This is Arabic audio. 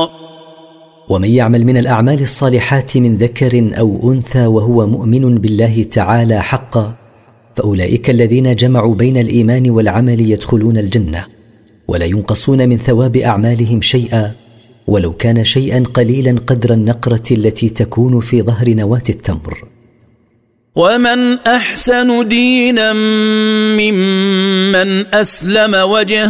ومن يعمل من الأعمال الصالحات من ذكر أو أنثى وهو مؤمن بالله تعالى حقا فأولئك الذين جمعوا بين الإيمان والعمل يدخلون الجنة ولا ينقصون من ثواب أعمالهم شيئا ولو كان شيئا قليلا قدر النقرة التي تكون في ظهر نواة التمر. ومن أحسن دينا ممن أسلم وجهه